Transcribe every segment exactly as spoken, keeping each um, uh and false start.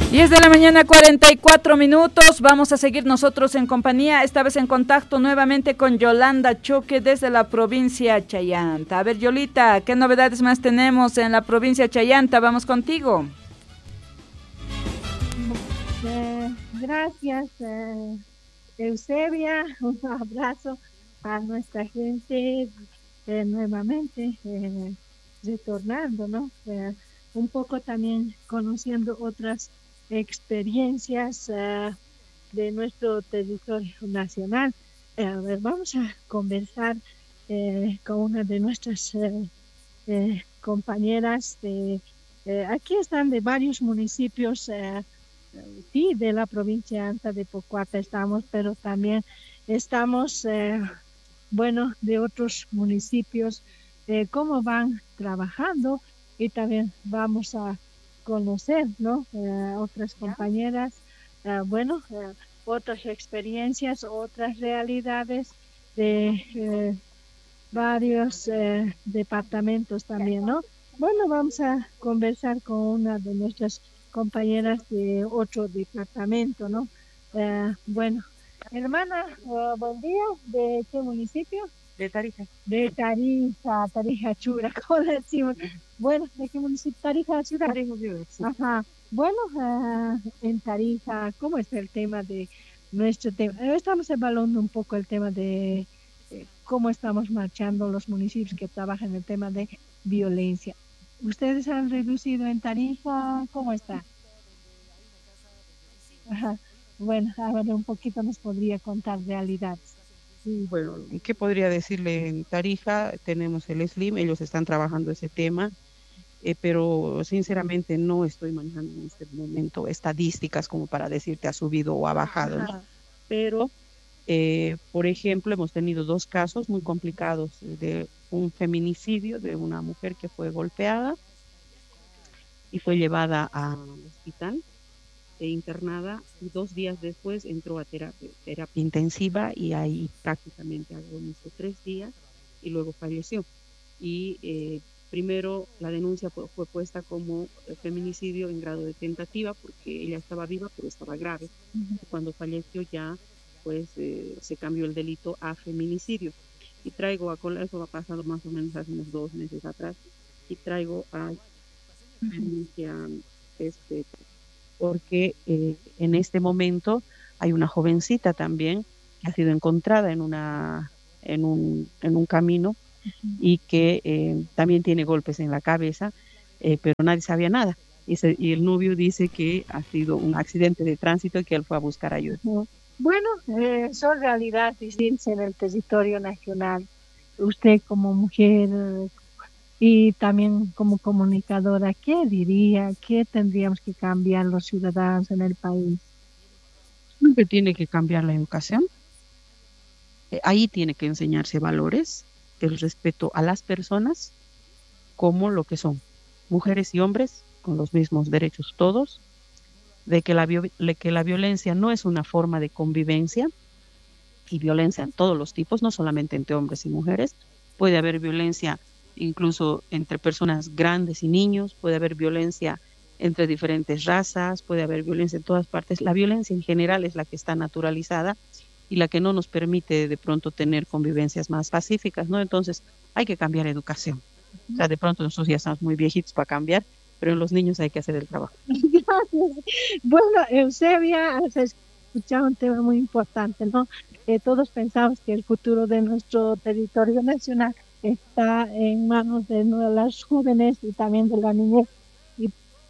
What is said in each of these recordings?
diez de la mañana, cuarenta y cuatro minutos. Vamos a seguir nosotros en compañía, esta vez en contacto nuevamente con Yolanda Choque desde la provincia Chayanta. A ver, Yolita, ¿qué novedades más tenemos en la provincia Chayanta? Vamos contigo. Eh, gracias, eh, Eusebia. Un abrazo a nuestra gente eh, nuevamente eh, retornando, ¿no? Eh, un poco también conociendo otras experiencias uh, de nuestro territorio nacional. Eh, a ver, vamos a conversar eh, con una de nuestras eh, eh, compañeras. De, eh, aquí están de varios municipios, eh, sí, de la provincia alta de Pocuata estamos, pero también estamos, eh, bueno, de otros municipios, eh, cómo van trabajando, y también vamos a conocer, ¿no? Eh, otras compañeras, eh, bueno, eh, otras experiencias, otras realidades de eh, varios eh, departamentos también, ¿no? Bueno, vamos a conversar con una de nuestras compañeras de otro departamento, ¿no? Eh, bueno, hermana, uh, buen día. ¿De qué municipio? De Tarija. De Tarija, Tarija Chura, ¿cómo le decimos? Bueno, ¿de qué municipio? Tarija Chura. Tarija, sí. Ajá. Bueno, uh, en Tarija, ¿cómo está el tema de nuestro tema? Estamos evaluando un poco el tema de eh, cómo estamos marchando los municipios que trabajan en el tema de violencia. ¿Ustedes han reducido en Tarija? ¿Cómo está? Ajá. Bueno, ahora un poquito nos podría contar realidades. Sí, bueno, ¿qué podría decirle? En Tarija tenemos el SLIM, ellos están trabajando ese tema, eh, pero sinceramente no estoy manejando en este momento estadísticas como para decirte ha subido o ha bajado, ¿no? Pero, eh, por ejemplo, hemos tenido dos casos muy complicados de un feminicidio de una mujer que fue golpeada y fue llevada al hospital e internada, y dos días después entró a terapia, terapia intensiva, y ahí prácticamente agonizó tres días y luego falleció. Y eh, primero la denuncia fue, fue puesta como feminicidio en grado de tentativa porque ella estaba viva pero estaba grave. Uh-huh. Cuando falleció ya pues eh, se cambió el delito a feminicidio. Y traigo a cola, eso ha pasado más o menos hace unos dos meses atrás, y traigo a denuncia uh-huh. este porque eh, en este momento hay una jovencita también que ha sido encontrada en una en un, en un camino uh-huh. y que eh, también tiene golpes en la cabeza, eh, pero nadie sabía nada. Y, se, y el novio dice que ha sido un accidente de tránsito y que él fue a buscar ayuda. Uh-huh. Bueno, eh, son realidades distintas en el territorio nacional. Usted como mujer y también como comunicadora, ¿qué diría? ¿Qué tendríamos que cambiar los ciudadanos en el país? Siempre tiene que cambiar la educación. Eh, ahí tiene que enseñarse valores, el respeto a las personas como lo que son, mujeres y hombres con los mismos derechos todos, de que la, de que la violencia no es una forma de convivencia, y violencia en todos los tipos, no solamente entre hombres y mujeres. Puede haber violencia incluso entre personas grandes y niños, puede haber violencia entre diferentes razas, puede haber violencia en todas partes. La violencia en general es la que está naturalizada y la que no nos permite de pronto tener convivencias más pacíficas, ¿no? Entonces hay que cambiar educación. O sea, de pronto nosotros ya estamos muy viejitos para cambiar, pero en los niños hay que hacer el trabajo. Gracias. Bueno, Eusebia, has escuchado un tema muy importante, ¿no? Eh, todos pensamos que el futuro de nuestro territorio nacional está en manos de las jóvenes y también de la niñez, y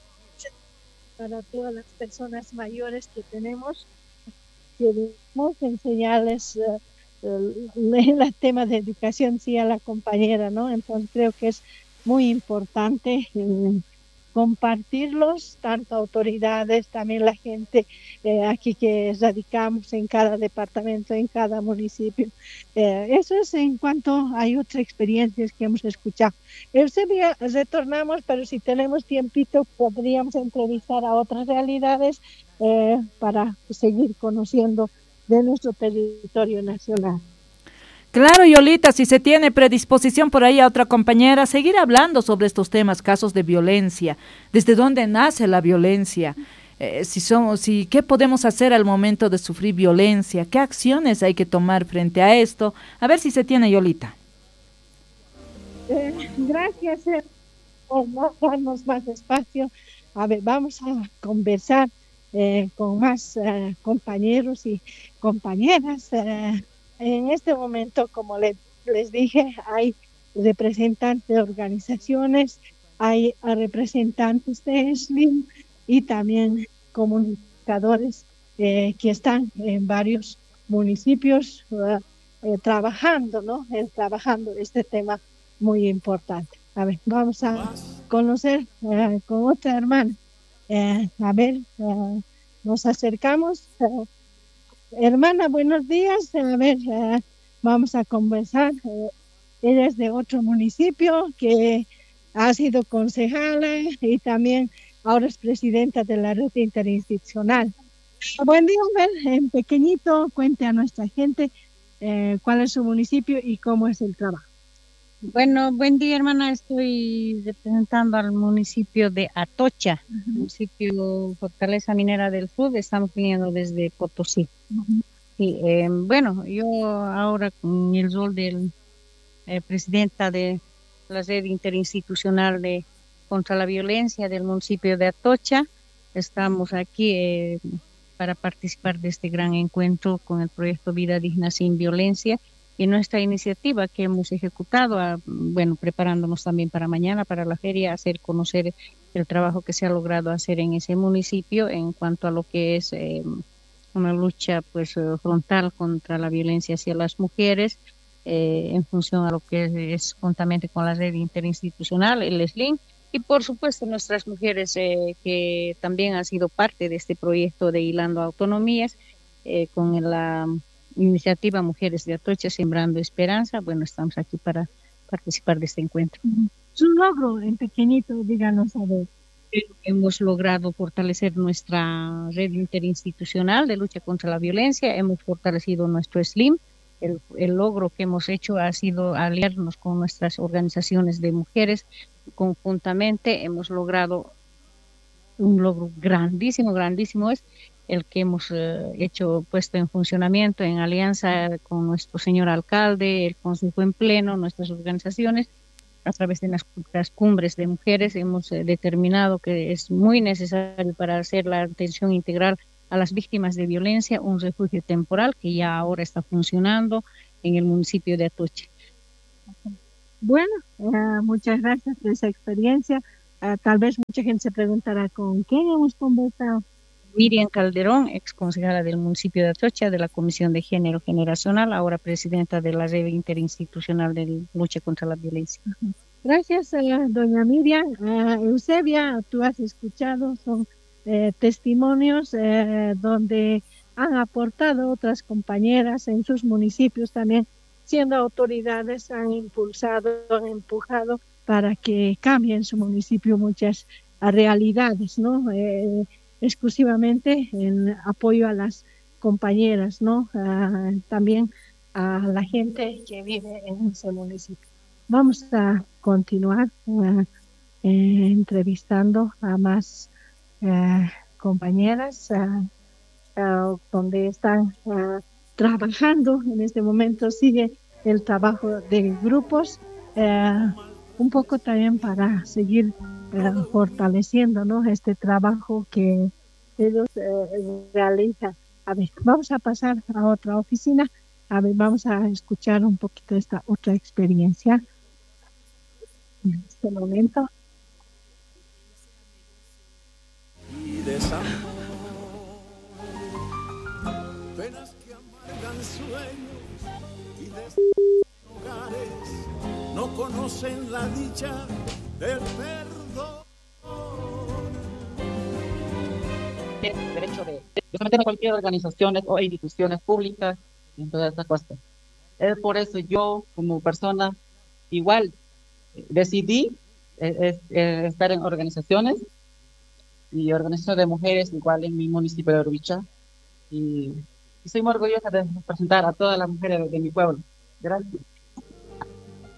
para todas las personas mayores que tenemos, queremos enseñarles uh, el, el tema de educación, sí, a la compañera, ¿no? Entonces creo que es muy importante eh, compartirlos, tanto autoridades, también la gente eh, aquí que radicamos en cada departamento, en cada municipio. Eh, eso es en cuanto hay otras experiencias que hemos escuchado. Eusebia, retornamos, pero si tenemos tiempito podríamos entrevistar a otras realidades eh, para seguir conociendo de nuestro territorio nacional. Claro, Yolita, si se tiene predisposición por ahí a otra compañera, seguir hablando sobre estos temas, casos de violencia, desde dónde nace la violencia, eh, si somos, si, ¿qué podemos hacer al momento de sufrir violencia? ¿Qué acciones hay que tomar frente a esto? A ver si se tiene, Yolita. Eh, gracias eh, por no darnos más espacio. A ver, vamos a conversar eh, con más eh, compañeros y compañeras. Eh, en este momento, como le, les dije, hay representantes de organizaciones, hay a representantes de SLIM y también comunicadores eh, que están en varios municipios uh, eh, trabajando, ¿no? Eh, trabajando este tema muy importante. A ver, vamos a conocer uh, con otra hermana. Eh, a ver, uh, nos acercamos. Uh, hermana, buenos días. A ver, uh, vamos a conversar. Uh, ella es de otro municipio que ha sido concejala y también ahora es presidenta de la red interinstitucional. Buen día, a ver, en pequeñito, cuente a nuestra gente eh, cuál es su municipio y cómo es el trabajo. Bueno, buen día, hermana. Estoy representando al municipio de Atocha, uh-huh. municipio Fortaleza Minera del Sur. Estamos viniendo desde Potosí. Uh-huh. Y, eh, bueno, yo ahora con el rol de eh, presidenta de la red interinstitucional de contra la violencia del municipio de Atocha, estamos aquí eh, para participar de este gran encuentro con el proyecto Vida Digna Sin Violencia. Y nuestra iniciativa que hemos ejecutado, a, bueno, preparándonos también para mañana, para la feria, hacer conocer el trabajo que se ha logrado hacer en ese municipio en cuanto a lo que es eh, una lucha pues frontal contra la violencia hacia las mujeres, eh, en función a lo que es, es juntamente con la red interinstitucional, el SLIM, y por supuesto nuestras mujeres eh, que también han sido parte de este proyecto de Hilando Autonomías, eh, con la iniciativa Mujeres de Atocha Sembrando Esperanza. Bueno, estamos aquí para participar de este encuentro. Su logro en pequeñito, díganos a ver. Hemos logrado fortalecer nuestra red interinstitucional de lucha contra la violencia, hemos fortalecido nuestro SLIM. El, el logro que hemos hecho ha sido aliarnos con nuestras organizaciones de mujeres. Conjuntamente hemos logrado un logro grandísimo, grandísimo es el que hemos eh, hecho, puesto en funcionamiento en alianza con nuestro señor alcalde, el Consejo en Pleno, nuestras organizaciones, a través de las, las cumbres de mujeres, hemos eh, determinado que es muy necesario para hacer la atención integral a las víctimas de violencia, un refugio temporal que ya ahora está funcionando en el municipio de Atocha. Bueno, uh, muchas gracias por esa experiencia. Uh, tal vez mucha gente se preguntará con quién hemos conversado. Miriam Calderón, ex concejala del municipio de Atocha, de la Comisión de Género Generacional, ahora presidenta de la Red Interinstitucional de Lucha contra la Violencia. Gracias, uh, doña Miriam. Uh, Eusebia, tú has escuchado, son eh, testimonios eh, donde han aportado otras compañeras en sus municipios también, siendo autoridades, han impulsado, han empujado para que cambien su municipio muchas realidades, ¿no? Eh, exclusivamente en apoyo a las compañeras, ¿no? Uh, también a la gente que vive en ese municipio. Vamos a continuar uh, eh, entrevistando a más uh, compañeras uh, uh, donde están uh, trabajando en este momento. Sigue el trabajo de grupos, uh, un poco también para seguir uh, fortaleciendo, ¿no?, este trabajo que ellos uh, realizan. A ver, vamos a pasar a otra oficina. A ver, vamos a escuchar un poquito esta otra experiencia en este momento. Y desamor, penas que amargan sueños y hogares no conocen la dicha del perdón. Tienen derecho de, de someter a cualquier organizaciones o instituciones públicas en todas estas cosas. Es por eso yo, como persona, igual decidí eh, eh, estar en organizaciones y organizaciones de mujeres, igual en mi municipio de Urubicha. Y, y soy muy orgullosa de representar a todas las mujeres de, de mi pueblo. Gracias.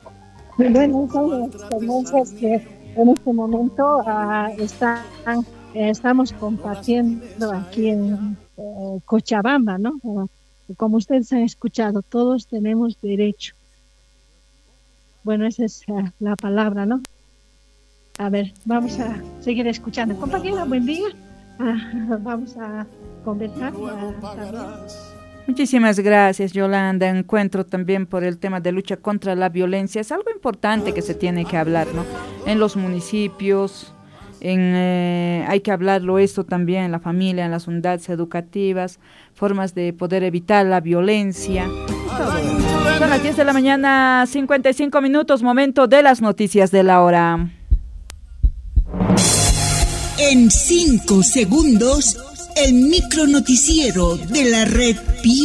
Bueno, son las experiencias que en este momento uh, están estamos compartiendo aquí en eh, Cochabamba, ¿no? Como ustedes han escuchado, todos tenemos derecho. Bueno, esa es uh, la palabra, ¿no? A ver, vamos a seguir escuchando. Compañera, buen día. Uh, vamos a conversar. Uh, Muchísimas gracias, Yolanda. Encuentro también por el tema de lucha contra la violencia. Es algo importante que se tiene que hablar, ¿no? En los municipios, en, eh, hay que hablarlo esto también en la familia, en las unidades educativas, formas de poder evitar la violencia. Todo. Son las diez de la mañana, cincuenta y cinco minutos, momento de las noticias de la hora. En cinco segundos, el micronoticiero de la red Pío